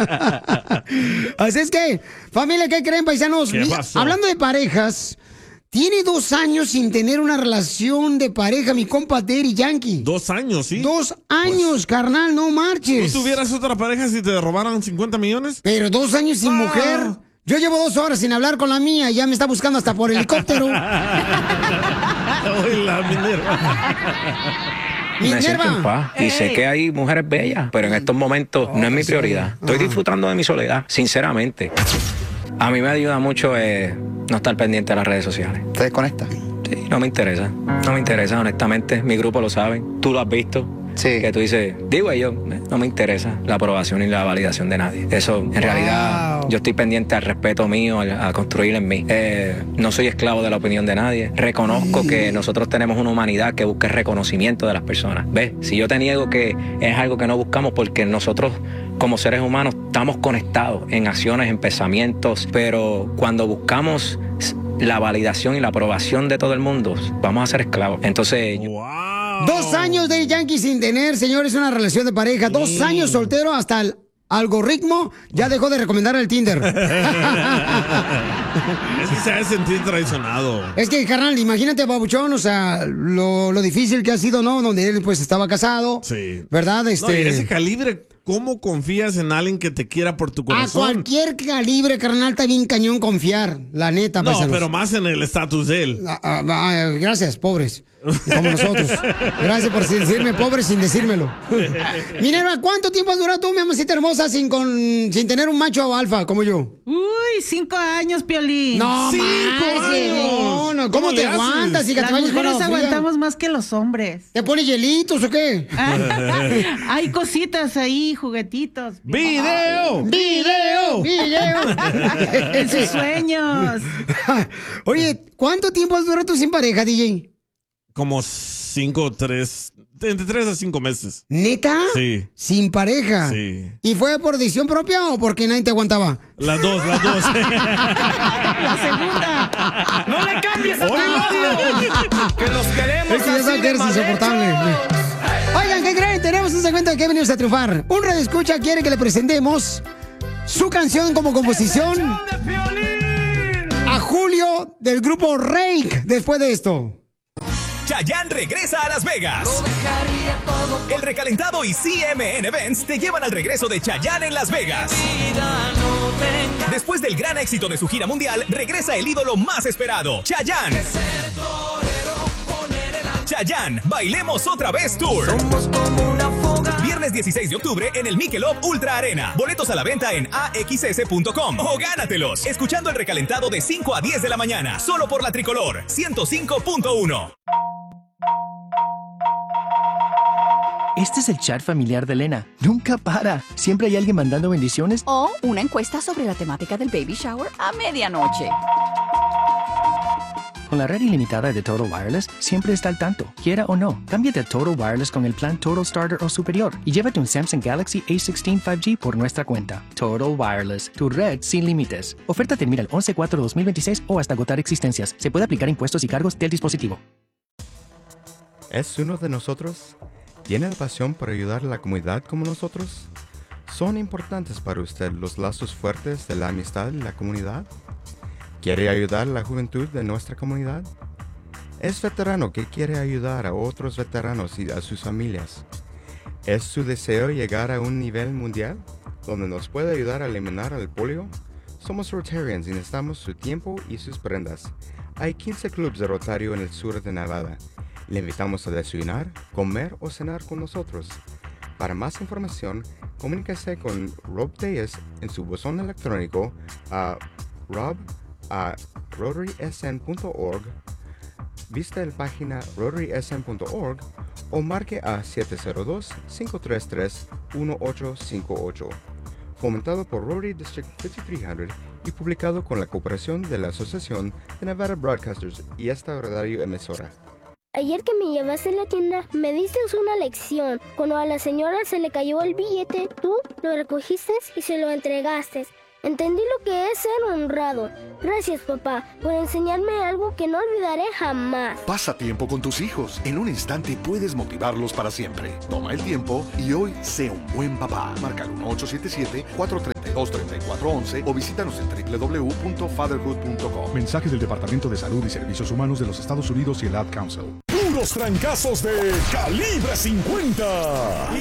Así es que, familia, ¿qué creen, paisanos? ¿Qué pasó? Hablando de parejas, tiene 2 años sin tener una relación de pareja, mi compa Daddy Yankee. 2 años, ¿sí? 2 años, carnal, no marches. ¿Tú tuvieras otra pareja si te robaran 50 millones? Pero 2 años sin mujer. Yo llevo 2 horas sin hablar con la mía y ya me está buscando hasta por helicóptero. Uy, la Minerva. Me siento en paz y sé que hay mujeres bellas, pero en estos momentos no es mi prioridad. Estoy disfrutando de mi soledad, sinceramente. A mí me ayuda mucho no estar pendiente de las redes sociales. ¿Te desconectas? Sí, no me interesa. No me interesa, honestamente. Mi grupo lo saben. Tú lo has visto. Sí. Que tú dices, digo yo, no me interesa la aprobación ni la validación de nadie. Eso, en realidad, yo estoy pendiente al respeto mío, a construir en mí. No soy esclavo de la opinión de nadie. Reconozco que nosotros tenemos una humanidad que busca el reconocimiento de las personas. ¿Ves? Si yo te niego que es algo que no buscamos porque nosotros, como seres humanos, estamos conectados en acciones, en pensamientos, pero cuando buscamos la validación y la aprobación de todo el mundo, vamos a ser esclavos. Entonces... Wow. 2 años de Yankee sin tener, señores, una relación de pareja. 2 años soltero hasta el algoritmo ya dejó de recomendar el Tinder. Es que se ha de sentir traicionado. Es que, carnal, imagínate, babuchón, o sea, lo difícil que ha sido, ¿no? Donde él, pues, estaba casado. Sí. ¿Verdad? No, y ese calibre, ¿cómo confías en alguien que te quiera por tu corazón? A cualquier calibre, carnal, está bien cañón confiar, la neta. No, paisanos. pero más en el estatus de él. Gracias, pobres. Como nosotros. Gracias por decirme pobre sin decírmelo. Minerva, ¿cuánto tiempo has durado tú, mi amorcita hermosa, sin tener un macho alfa como yo? Uy, 5 años, Piolín. No, 5 manches, años. no, ¿cómo te aguantas, hija? Las Te vayas con la mujeres fría. aguantamos más que los hombres. ¿Te pones hielitos o qué? Hay cositas ahí, juguetitos. ¡Video! En sus sueños. Oye, ¿cuánto tiempo has durado tú sin pareja, DJ? Como 3, entre 3 a 5 meses. ¿Neta? Sí. ¿Sin pareja? Sí. ¿Y fue por decisión propia o porque nadie te aguantaba? Las dos. La segunda. ¡No le cambies a tu novio! ¡Que los queremos Es que ya así sabes que de eres mal insoportable. hechos! Oigan, ¿qué creen? Tenemos un segmento de que venimos a triunfar. Un radioescucha quiere que le presentemos su canción como composición ¡De Piolín! a Julio del grupo Rake después de esto. Chayanne regresa a Las Vegas. El Recalentado y CMN Events te llevan al regreso de Chayanne en Las Vegas. Después del gran éxito de su gira mundial, regresa el ídolo más esperado, Chayanne. Chayanne, Bailemos Otra Vez Tour. Viernes 16 de octubre en el Michelob Ultra Arena. Boletos a la venta en axs.com o gánatelos escuchando El Recalentado de 5 a 10 de la mañana, solo por la Tricolor 105.1. Este es el chat familiar de Elena. Nunca para. Siempre hay alguien mandando bendiciones. O una encuesta sobre la temática del baby shower a medianoche. Con la red ilimitada de Total Wireless, siempre está al tanto. Quiera o no, cámbiate a Total Wireless con el plan Total Starter o superior y llévate un Samsung Galaxy A16 5G por nuestra cuenta. Total Wireless, tu red sin límites. Oferta termina el 11/4/2026 o hasta agotar existencias. Se puede aplicar impuestos y cargos del dispositivo. ¿Es uno de nosotros? ¿Tiene la pasión por ayudar a la comunidad como nosotros? ¿Son importantes para usted los lazos fuertes de la amistad y la comunidad? ¿Quiere ayudar a la juventud de nuestra comunidad? ¿Es veterano que quiere ayudar a otros veteranos y a sus familias? ¿Es su deseo llegar a un nivel mundial donde nos puede ayudar a eliminar el polio? Somos Rotarians y necesitamos su tiempo y sus prendas. Hay 15 clubes de Rotario en el sur de Nevada. Le invitamos a desayunar, comer o cenar con nosotros. Para más información, comuníquese con Rob Díaz en su buzón electrónico a rob@rotarysn.org, visite la página rotarysn.org o marque a 702-533-1858. Fomentado por Rotary District 5300 y publicado con la cooperación de la Asociación de Nevada Broadcasters y esta radio emisora. Ayer que me llevaste a la tienda, me diste una lección. Cuando a la señora se le cayó el billete, tú lo recogiste y se lo entregaste. Entendí lo que es ser honrado. Gracias, papá, por enseñarme algo que no olvidaré jamás. Pasa tiempo con tus hijos. En un instante puedes motivarlos para siempre. Toma el tiempo y hoy sé un buen papá. Marca el 1877-430. 877-234-11 o visítanos en www.fatherhood.com. Mensaje del Departamento de Salud y Servicios Humanos de los Estados Unidos y el Ad Council. Puros trancazos de Calibre 50.